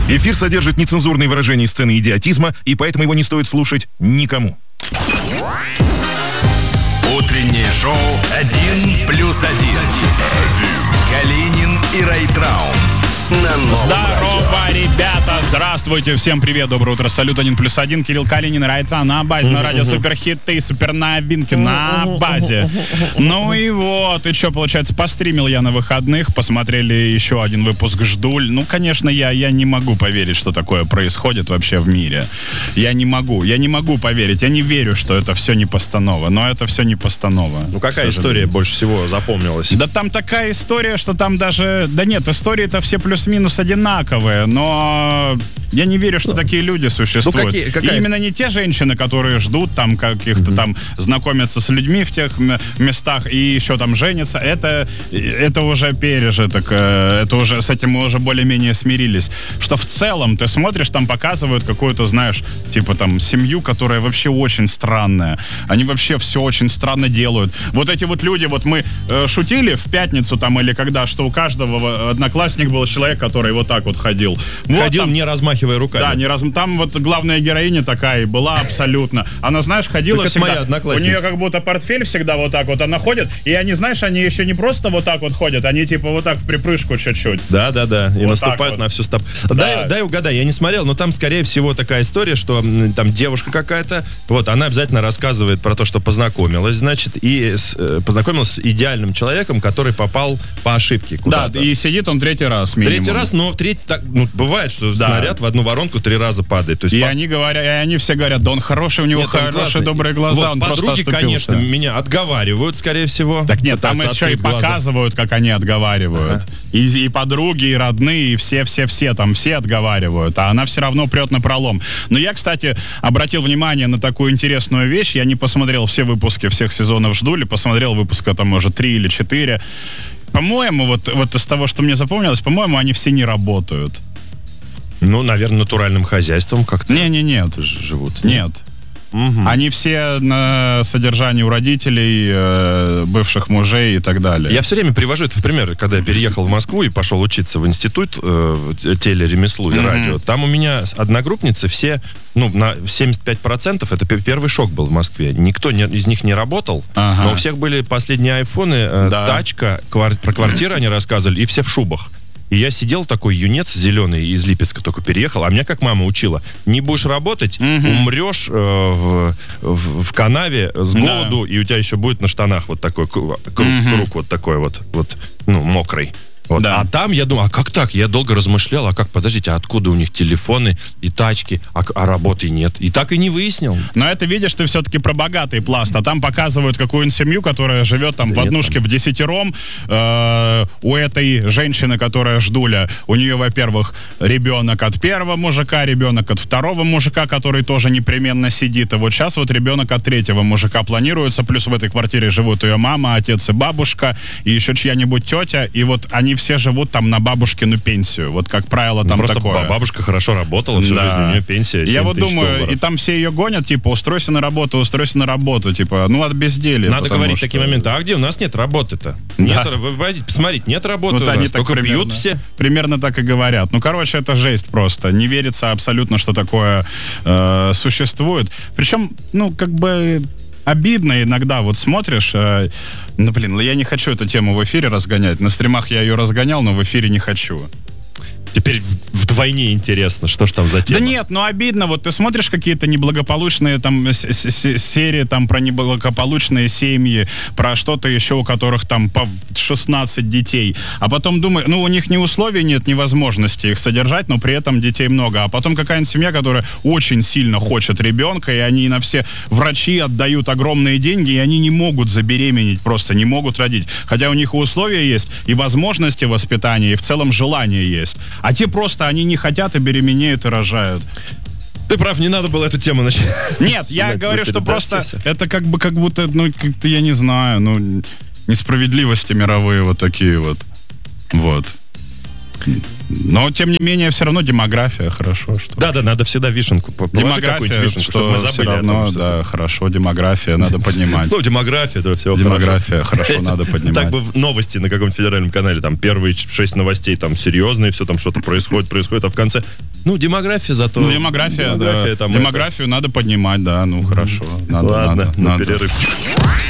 Эфир содержит нецензурные выражения и сцены идиотизма, и поэтому его не стоит слушать никому. Утреннее шоу «1+1». Калинин и Райtraum. Здорово, ребята! Здравствуйте! Всем привет, доброе утро. Салют 1+1. Кирилл Калинин, Райtraum на базе. На радио суперхиты и суперновинки на базе. Ну и вот, и что, получается, постримил я на выходных. Посмотрели еще один выпуск «Ждуль». Ну, конечно, я не могу поверить, что такое происходит вообще в мире. Я не могу поверить. Я не верю, что это все не постанова. Но это все не постанова. Ну, какая история больше всего запомнилась? Да там такая история, что там даже... Да нет, истории-то все плюс-минус одинаковые, но я не верю, что такие люди существуют. И именно не те женщины, которые ждут там каких-то там знакомятся с людьми в тех местах и еще там женятся. Это уже пережиток. Это уже с этим мы уже более-менее смирились. Что в целом ты смотришь, там показывают какую-то, знаешь, типа там семью, которая вообще очень странная. Они вообще все очень странно делают. Вот эти вот люди, вот мы шутили в пятницу там или когда, что у каждого одноклассник был человек, который вот так вот ходил. Вот ходил, там, не размахивая руками. Да, там вот главная героиня такая была абсолютно. Она, знаешь, ходила так всегда. Это моя одноклассница. У нее как будто портфель всегда вот так вот. Она ходит, и они, знаешь, они еще не просто вот так вот ходят, они типа вот так в припрыжку чуть-чуть. Да. И вот наступают вот на всю стоп. Да. Дай угадай, я не смотрел, но там, скорее всего, такая история, что там девушка какая-то, вот, она обязательно рассказывает про то, что познакомилась, значит, и познакомилась с идеальным человеком, который попал по ошибке куда-то. Да, и сидит он третий раз минимум. Третий раз, но бывает, что снаряд в одну воронку 3 раза падает. То есть они все говорят, да он хороший, у него хорошие, добрые глаза, вот, он просто подруги, оступился. конечно, меня отговаривают, скорее всего. Так нет, там еще и показывают, как они отговаривают. Ага. И подруги, и родные, и все там все отговаривают, а она все равно прет напролом. Но я, кстати, обратил внимание на такую интересную вещь. Я не посмотрел все выпуски всех сезонов «Ждули», посмотрел выпуска там уже 3 или 4. По-моему, вот из того, что мне запомнилось, по-моему, они все не работают. Ну, наверное, натуральным хозяйством как-то. Нет. Живут. Нет. Угу. Они все на содержании у родителей, бывших мужей и так далее. Я все время привожу это в пример, когда я переехал в Москву и пошел учиться в институт телеремеслу и радио. Там у меня одногруппницы все, на 75% это первый шок был в Москве. Никто из них не работал, но у всех были последние айфоны, тачка, про квартиры они рассказывали, и все в шубах. И я сидел такой юнец зеленый из Липецка, только переехал, а меня как мама учила: не будешь работать, умрешь в канаве с голоду, и у тебя еще будет на штанах вот такой круг вот такой вот, мокрый. Вот. Да. А там я думаю, а как так? Я долго размышлял, подождите, откуда у них телефоны и тачки, а работы нет? И так и не выяснил. Но это, видишь, ты все-таки про богатый пласт, а там показывают какую-нибудь семью, которая живет там в однушке в 10-ром. У этой женщины, которая ждуля, у нее, во-первых, ребенок от первого мужика, ребенок от второго мужика, который тоже непременно сидит. И вот сейчас вот ребенок от третьего мужика планируется, плюс в этой квартире живут ее мама, отец и бабушка, и еще чья-нибудь тетя, и вот они все живут там на бабушкину пенсию. Вот, как правило, там просто такое. Бабушка хорошо работала всю жизнь, у нее пенсия 7 Я вот думаю, $1000. и там все ее гонят, типа, устройся на работу, типа, от безделья. Надо говорить такие моменты, а где у нас нет работы-то? Нет, вы посмотрите, нет работы у нас, только пьют все. Примерно так и говорят. Это жесть просто. Не верится абсолютно, что такое существует. Причем, обидно иногда, вот смотришь, я не хочу эту тему в эфире разгонять. На стримах я ее разгонял, но в эфире не хочу. Теперь вдвойне интересно, что ж там за тема. Да нет, обидно. Вот ты смотришь какие-то неблагополучные там серии там про неблагополучные семьи, про что-то еще, у которых там по 16 детей. А потом думаю, у них ни условий нет, ни возможности их содержать, но при этом детей много. А потом какая-нибудь семья, которая очень сильно хочет ребенка, и они на все врачи отдают огромные деньги, и они не могут забеременеть, просто не могут родить. Хотя у них и условия есть, и возможности воспитания, и в целом желание есть. А те просто, они не хотят и беременеют, и рожают. Ты прав, не надо было эту тему начать. Нет, я говорю, что просто это как будто, как-то, я не знаю, несправедливости мировые вот такие вот. Вот. Но, тем не менее, все равно демография, хорошо. Что... Да, надо всегда вишенку. Демография, вишенку, чтобы мы забыли все равно, том, что... хорошо, демография надо поднимать. Демография, это все демография, хорошо, надо поднимать. Так бы новости на каком-нибудь федеральном канале, там первые 6 новостей, там серьезные, все там что-то происходит, а в конце, Ну, демография зато... Ну, демография, да. Там демографию надо поднимать, да, ну, хорошо. Ладно, на надо. перерывчик.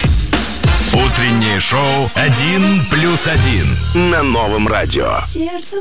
Утреннее шоу «1+1» на Новом радио.